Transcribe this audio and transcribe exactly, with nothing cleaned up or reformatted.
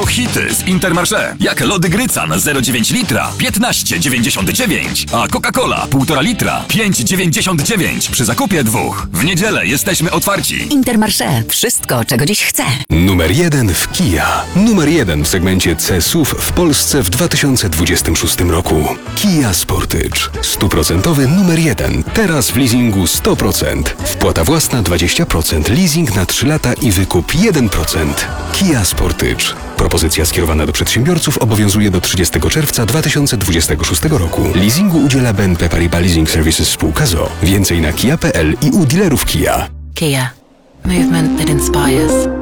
hity z Intermarché, jak lody Grycan zero przecinek dziewięć litra piętnaście dziewięćdziesiąt dziewięć, a Coca-Cola półtora litra pięć dziewięćdziesiąt dziewięć przy zakupie dwóch. W niedzielę jesteśmy otwarci. Intermarché. Wszystko, czego dziś chcę. Numer jeden w Kia. Numer jeden w segmencie C S U V w Polsce w dwa tysiące dwudziestym szóstym roku. Kia Sportage. Stuprocentowy numer jeden. Teraz w leasingu sto procent. Wpłata własna dwadzieścia procent. Leasing na trzy lata i wykup jeden procent. Kia Sportage. Propozycja skierowana do przedsiębiorców obowiązuje do trzydziestego czerwca dwa tysiące dwudziestego szóstego roku. Leasingu udziela B N P Paribas Leasing Services spółka z o o. Więcej na kia kropka p l i u dealerów Kia. Kia. Movement that inspires.